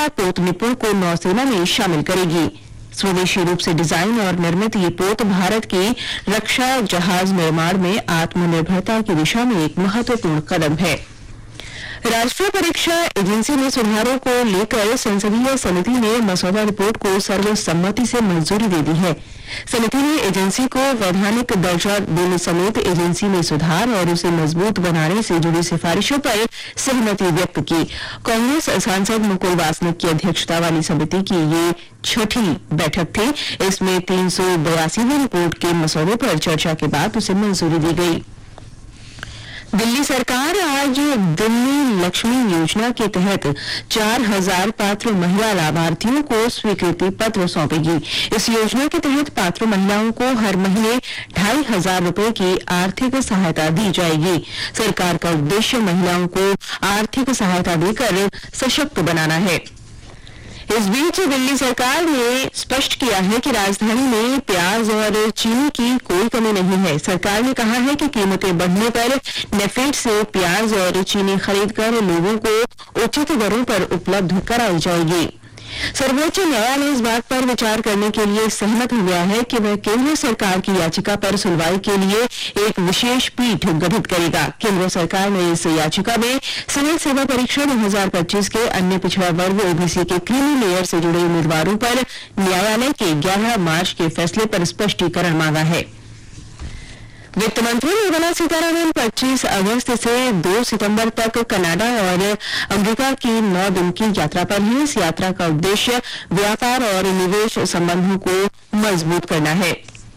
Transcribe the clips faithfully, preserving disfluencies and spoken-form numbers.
रक्षा पोत निपुण को नौसेना में शामिल करेगी। स्वदेशी रूप से डिजाइन और निर्मित ये पोत भारत की रक्षा जहाज निर्माण में आत्मनिर्भरता की दिशा में एक महत्वपूर्ण कदम है। राष्ट्रीय परीक्षा एजेंसी में सुधारों को लेकर संसदीय समिति ने मसौदा रिपोर्ट को सर्वसम्मति से मंजूरी दे दी है। समिति ने एजेंसी को वैधानिक दर्जा देने समेत एजेंसी में सुधार और उसे मजबूत बनाने से जुड़ी सिफारिशों पर सहमति व्यक्त की। कांग्रेस सांसद मुकुल वासनिक की अध्यक्षता वाली समिति की ये छठी बैठक थी। इसमें तीन सौ बयासीवीं रिपोर्ट के मसौदे पर चर्चा के बाद उसे मंजूरी दी गई। दिल्ली सरकार आज दिल्ली लक्ष्मी योजना के तहत चार हजार पात्र महिला लाभार्थियों को स्वीकृति पत्र सौंपेगी। इस योजना के तहत पात्र महिलाओं को हर महीने ढाई हजार रूपये की आर्थिक सहायता दी जाएगी। सरकार का उद्देश्य महिलाओं को आर्थिक सहायता देकर सशक्त बनाना है। इस बीच दिल्ली सरकार ने स्पष्ट किया है कि राजधानी में प्याज और चीनी की कोई कमी नहीं है। सरकार ने कहा है कि कीमतें बढ़ने पर नेफेड से प्याज और चीनी खरीदकर लोगों को उचित दरों पर उपलब्ध कराई जाएगी। सर्वोच्च न्यायालय इस बात पर विचार करने के लिए सहमत हुआ है कि वह केंद्र सरकार की याचिका पर सुनवाई के लिए एक विशेष पीठ गठित करेगा। केंद्र सरकार ने इस याचिका में सिविल सेवा परीक्षा दो हजार पच्चीस के अन्य पिछड़ा वर्ग ओबीसी के क्रीमी लेयर से जुड़े उम्मीदवारों पर न्यायालय के ग्यारह मार्च के फैसले पर स्पष्टीकरण मांगा है। वित्त मंत्री निर्मला सीतारमण पच्चीस अगस्त से दो सितंबर तक कनाडा और अमेरिका की नौ दिन की यात्रा पर है। इस यात्रा का उद्देश्य व्यापार और निवेश संबंधों को मजबूत करना है।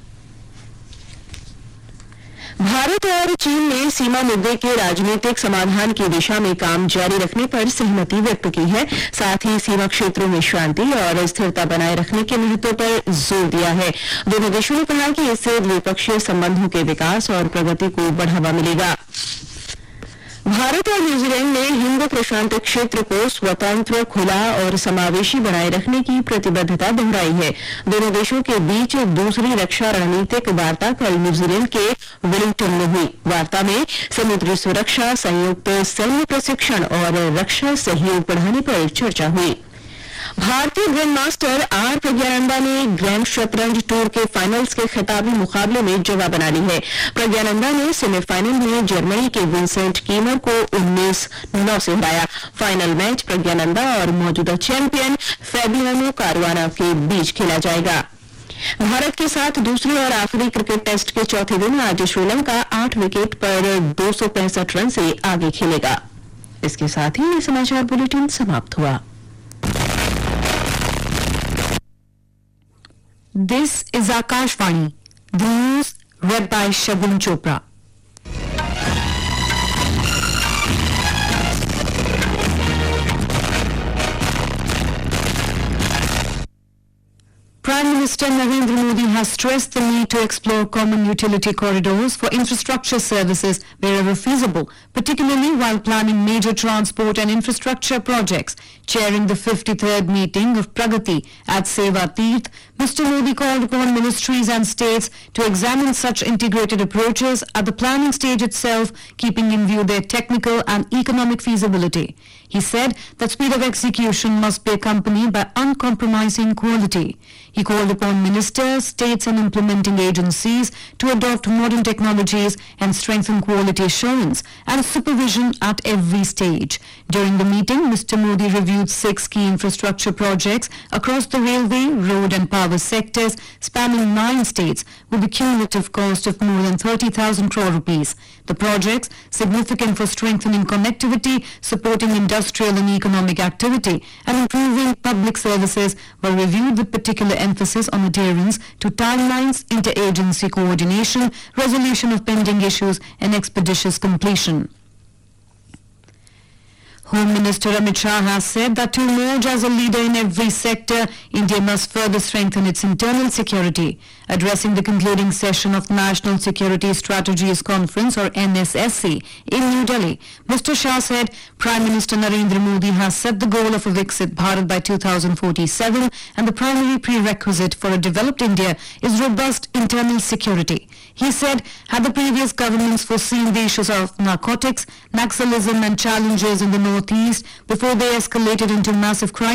भारत और चीन ने सीमा मुद्दे के राजनीतिक समाधान की दिशा में काम जारी रखने पर सहमति व्यक्त की है। साथ ही सीमा क्षेत्रों में शांति और स्थिरता बनाए रखने के महत्व पर जोर दिया है। दोनों देशों ने कहा कि इससे द्विपक्षीय संबंधों के विकास और प्रगति को बढ़ावा मिलेगा। भारत और न्यूजीलैंड ने हिंद प्रशांत क्षेत्र को स्वतंत्र, खुला और समावेशी बनाए रखने की प्रतिबद्धता दोहराई है। दोनों देशों के बीच दूसरी रक्षा रणनीतिक वार्ता कल न्यूजीलैंड के वेलिंगटन में हुई। वार्ता में समुद्री सुरक्षा, संयुक्त सैन्य प्रशिक्षण और रक्षा सहयोग बढ़ाने पर चर्चा हुई। भारतीय ग्रैंड मास्टर आर प्रज्ञानंदा ने ग्रैंड शतरंज टूर के फाइनल्स के खिताबी मुकाबले में जगह बना ली है। प्रज्ञानंदा ने सेमीफाइनल में जर्मनी के विंसेंट कीमर को उन्नीस नौ से हराया। फाइनल मैच प्रज्ञानंदा और मौजूदा चैंपियन फैबियानो कारुआना के बीच खेला जाएगा। भारत के साथ दूसरे और आखिरी क्रिकेट टेस्ट के चौथे दिन आज श्रीलंका आठ विकेट पर दो सौ पैंसठ रन से आगे खेलेगा। इसके साथ ही ये समाचार बुलेटिन समाप्त हुआ। This is Akashvani, the news read by Shagun Chopra. Prime Minister Narendra Modi has stressed the need to explore common utility corridors for infrastructure services wherever feasible, particularly while planning major transport and infrastructure projects. Chairing the fifty-third meeting of Pragati at Seva Teerth, Mister Modi called upon ministries and states to examine such integrated approaches at the planning stage itself, keeping in view their technical and economic feasibility. He said that speed of execution must be accompanied by uncompromising quality. He called upon ministers, states and implementing agencies to adopt modern technologies and strengthen quality assurance and supervision at every stage. During the meeting, Mister Modi reviewed six key infrastructure projects across the railway, road and power sectors spanning nine states with a cumulative cost of more than thirty thousand crore rupees. The projects, significant for strengthening connectivity, supporting industrial and economic activity and improving public services, were reviewed with particular emphasis on adherence to timelines, interagency coordination, resolution of pending issues and expeditious completion. Home Minister Amit Shah has said that to emerge as a leader in every sector, India must further strengthen its internal security. Addressing the concluding session of National Security Strategies Conference or N S S C in New Delhi, Mister Shah said Prime Minister Narendra Modi has set the goal of a Viksit Bharat by two thousand forty-seven and the primary prerequisite for a developed India is robust internal security. He said, had the previous governments foreseen the issues of narcotics, Naxalism and challenges in the northeast before they escalated into massive crime